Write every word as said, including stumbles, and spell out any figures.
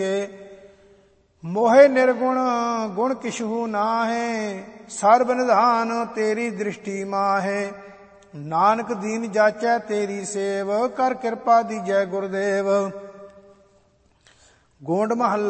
ਮੋਹਿ ਨਿਰਗੁਣ ਗੁਣ ਕਿਛੂ ਨਾਹਿ, ਸਰਬ ਨਿਧਾਨ ਤੇਰੀ ਦ੍ਰਿਸ਼ਟੀ ਮਾਹਿ। ਨਾਨਕ ਦੀਨ ਜਾਚੈ ਤੇਰੀ ਸੇਵ, ਕਰ ਕਿਰਪਾ ਦੀਜੈ ਗੁਰਦੇਵ। ਗੋਂਡ ਮਹੱਲਾ